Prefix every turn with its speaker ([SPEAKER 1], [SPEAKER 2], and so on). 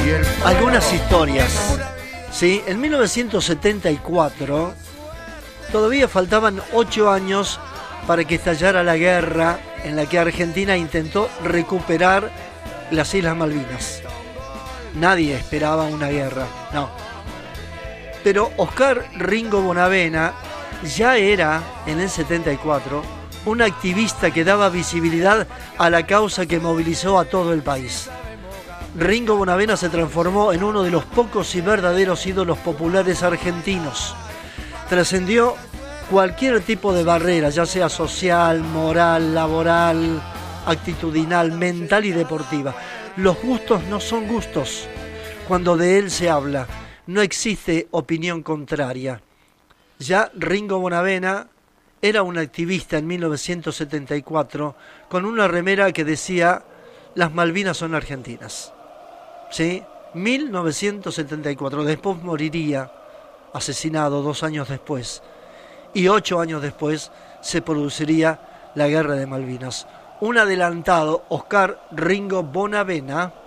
[SPEAKER 1] Algunas historias. ¿Sí? En 1974 todavía faltaban 8 años para que estallara la guerra en la que Argentina intentó recuperar las Islas Malvinas. Nadie esperaba una guerra, no. Pero Oscar Ringo Bonavena ya era, en el 74, un activista que daba visibilidad a la causa que movilizó a todo el país. Ringo Bonavena se transformó en uno de los pocos y verdaderos ídolos populares argentinos. Trascendió cualquier tipo de barrera, ya sea social, moral, laboral, actitudinal, mental y deportiva. Los gustos no son gustos. Cuando de él se habla, no existe opinión contraria. Ya Ringo Bonavena era un activista en 1974 con una remera que decía: las Malvinas son argentinas. ¿Sí? 1974. Después moriría asesinado 2 años después. Y 8 años después se produciría la Guerra de Malvinas. Un adelantado, Oscar Ringo Bonavena,